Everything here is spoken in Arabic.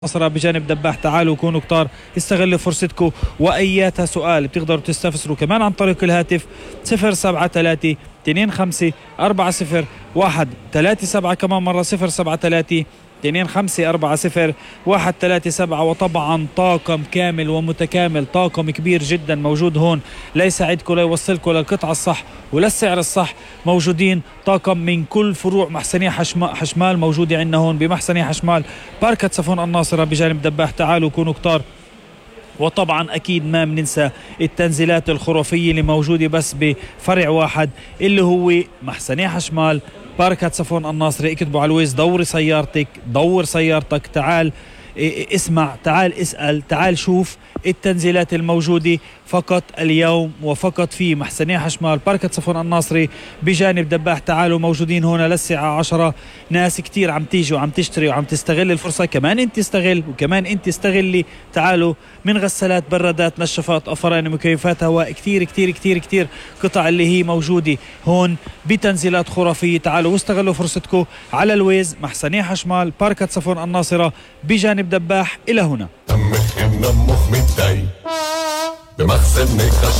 الناصرة بجانب دباح. تعالوا كونوا كتار، استغلوا فرصتكم وأياتها سؤال بتقدروا تستفسروا كمان عن طريق الهاتف 073 25 40 137. كمان مرة 073 25 40 137. وطبعا طاقم كامل ومتكامل، طاقم كبير جدا موجود هون ليساعدكم ليوصلكم للقطعة الصح وللسعر الصح. موجودين طاقم من كل فروع محسنية حشمال موجودة عندنا هون بمحسنية حشمال باركة صفون الناصرة بجانب دباح. تعالوا كونوا كتار. وطبعا اكيد ما بننسى التنزيلات الخرافية اللي موجودة بس بفرع واحد اللي هو محسنية حشمال باركة صفون الناصرة. اكتبوا على الويز، دور سيارتك، تعال اسمع، تعال اسأل، تعال شوف التنزيلات الموجودة فقط اليوم وفقط في محسنية حشمال باركة صفون الناصري بجانب دباح. تعالوا موجودين هنا للساعة 10. ناس كتير عم تيجي وعم تشتري وعم تستغل الفرصة، كمان انت استغل وكمان انت استغلي. تعالوا من غسالات، برادات، نشافات، أفران، مكيفات هواء، كتير كتير كتير كتير قطع اللي هي موجودة هون بتنزيلات خرافية. تعالوا واستغلوا فرصتكم على الويز محسنية حشمال باركة صفون الناصرة بجانب دباح. إلى هنا دمك يمنا مخ متضايق بمخزن